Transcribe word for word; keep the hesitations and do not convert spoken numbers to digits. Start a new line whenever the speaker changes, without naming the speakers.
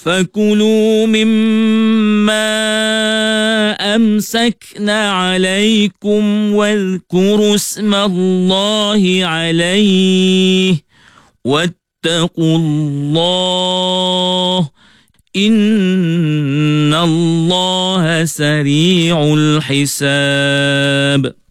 فكلوا مما أمسكنا عليكم واذكروا اسم الله عليه واتقوا الله إن الله سريع الحساب.